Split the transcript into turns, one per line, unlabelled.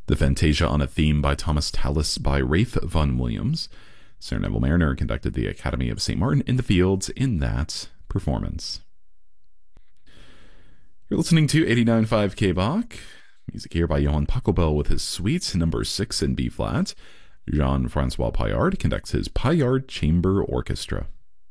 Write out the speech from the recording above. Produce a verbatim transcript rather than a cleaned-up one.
The Fantasia on a Theme by Thomas Tallis by Rafe Vaughan Williams. Sir Neville Mariner conducted the Academy of Saint Martin in the Fields in that performance. You're listening to eighty-nine point five K B O C. Music here by Johann Pachelbel with his Suite number six in B-flat. Jean-Francois Paillard conducts his Paillard Chamber Orchestra.